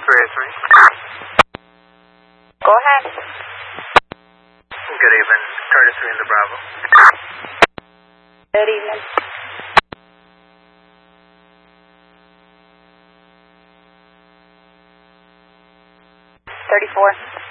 303. Go ahead. Good evening. Curtis 3 in the Bravo. Good evening. 34.